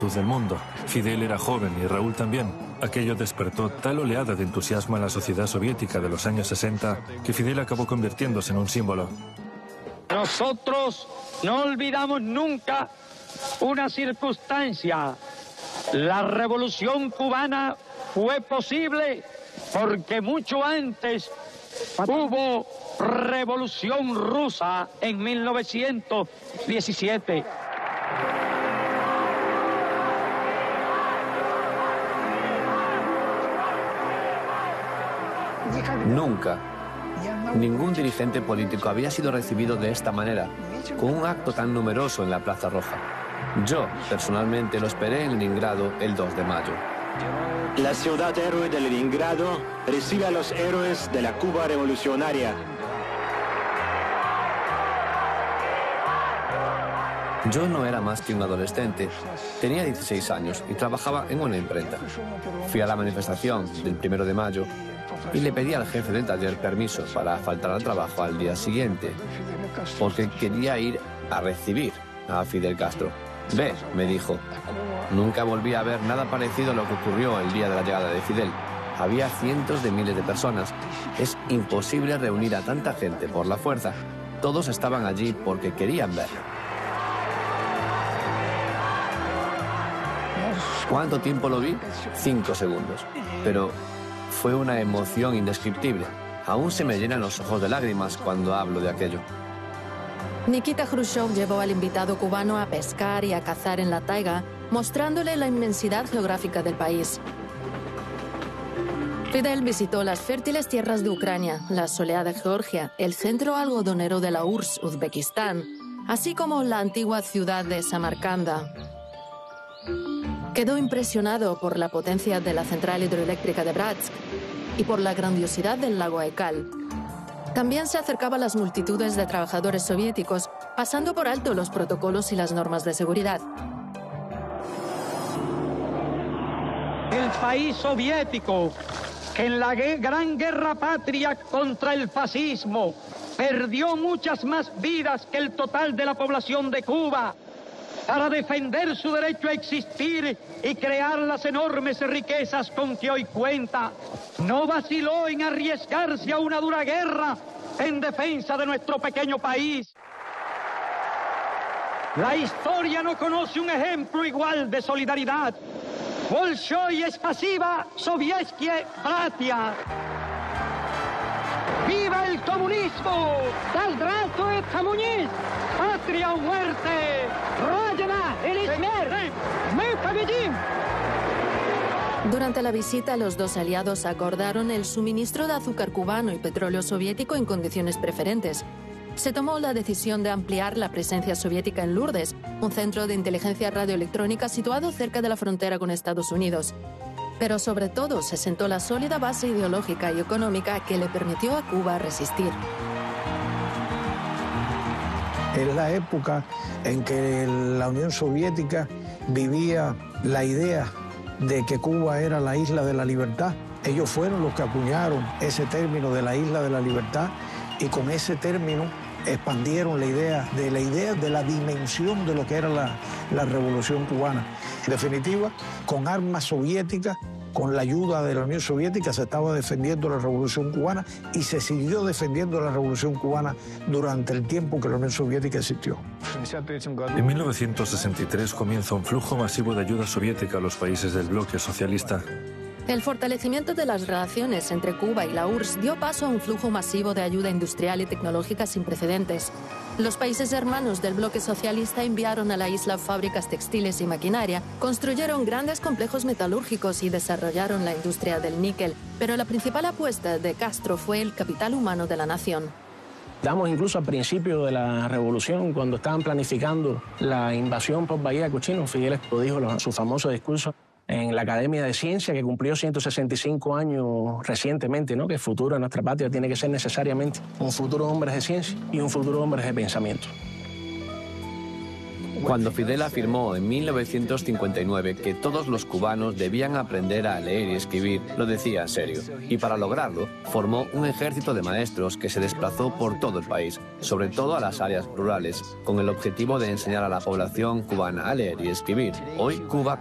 del mundo. Fidel era joven y Raúl también. Aquello despertó tal oleada de entusiasmo en la sociedad soviética de los años 60 que Fidel acabó convirtiéndose en un símbolo. Nosotros no olvidamos nunca una circunstancia. La revolución cubana fue posible porque mucho antes hubo revolución rusa en 1917. Nunca ningún dirigente político había sido recibido de esta manera, con un acto tan numeroso en la Plaza Roja. Yo, personalmente, lo esperé en Leningrado el 2 de mayo. La ciudad héroe de Leningrado recibe a los héroes de la Cuba revolucionaria. Yo no era más que un adolescente. Tenía 16 años y trabajaba en una imprenta. Fui a la manifestación del 1 de mayo y le pedí al jefe del taller permiso para faltar al trabajo al día siguiente, porque quería ir a recibir a Fidel Castro. Ve, me dijo, nunca volví a ver nada parecido a lo que ocurrió el día de la llegada de Fidel. Había cientos de miles de personas. Es imposible reunir a tanta gente por la fuerza. Todos estaban allí porque querían verlo. ¿Cuánto tiempo lo vi? 5 segundos. Pero fue una emoción indescriptible. Aún se me llenan los ojos de lágrimas cuando hablo de aquello. Nikita Khrushchev llevó al invitado cubano a pescar y a cazar en la taiga, mostrándole la inmensidad geográfica del país. Fidel visitó las fértiles tierras de Ucrania, la soleada Georgia, el centro algodonero de la URSS, Uzbekistán, así como la antigua ciudad de Samarcanda. Quedó impresionado por la potencia de la central hidroeléctrica de Bratsk y por la grandiosidad del lago Baikal. También se acercaba a las multitudes de trabajadores soviéticos, pasando por alto los protocolos y las normas de seguridad. El país soviético, que en la gran guerra patria contra el fascismo perdió muchas más vidas que el total de la población de Cuba, para defender su derecho a existir y crear las enormes riquezas con que hoy cuenta, no vaciló en arriesgarse a una dura guerra en defensa de nuestro pequeño país. La historia no conoce un ejemplo igual de solidaridad. Bolshoi spasiba, sovietskie bratia. ¡Viva el comunismo! ¡Здравствует коммунизм! ¡Patria o muerte! ¡Родина или смерть! ¡Мы победим! Durante la visita, los dos aliados acordaron el suministro de azúcar cubano y petróleo soviético en condiciones preferentes. Se tomó la decisión de ampliar la presencia soviética en Lourdes, un centro de inteligencia radioelectrónica situado cerca de la frontera con Estados Unidos. Pero sobre todo se sentó la sólida base ideológica y económica que le permitió a Cuba resistir. Es la época en que la Unión Soviética vivía la idea de que Cuba era la isla de la libertad. Ellos fueron los que acuñaron ese término de la isla de la libertad y con ese término expandieron la idea de la dimensión de lo que era la revolución cubana. En definitiva, con armas soviéticas, con la ayuda de la Unión Soviética, se estaba defendiendo la revolución cubana y se siguió defendiendo la revolución cubana durante el tiempo que la Unión Soviética existió. En 1963 comienza un flujo masivo de ayuda soviética a los países del bloque socialista. El fortalecimiento de las relaciones entre Cuba y la URSS dio paso a un flujo masivo de ayuda industrial y tecnológica sin precedentes. Los países hermanos del bloque socialista enviaron a la isla fábricas textiles y maquinaria, construyeron grandes complejos metalúrgicos y desarrollaron la industria del níquel. Pero la principal apuesta de Castro fue el capital humano de la nación. Damos incluso al principio de la revolución, cuando estaban planificando la invasión por Bahía de Cochinos, Fidel lo dijo en su famoso discurso en la Academia de Ciencia, que cumplió 165 años recientemente, ¿no? Que el futuro de nuestra patria tiene que ser necesariamente un futuro de hombres de ciencia y un futuro de hombres de pensamiento. Cuando Fidel afirmó en 1959 que todos los cubanos debían aprender a leer y escribir, lo decía en serio. Y para lograrlo, formó un ejército de maestros que se desplazó por todo el país, sobre todo a las áreas rurales, con el objetivo de enseñar a la población cubana a leer y escribir. Hoy Cuba